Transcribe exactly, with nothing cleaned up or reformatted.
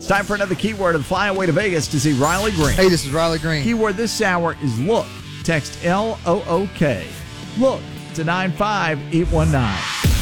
It's time for another keyword and fly away to Vegas to see Riley Green. Hey, this is Riley Green. Keyword this hour is look. Text L O O K. Look to nine five eight one nine.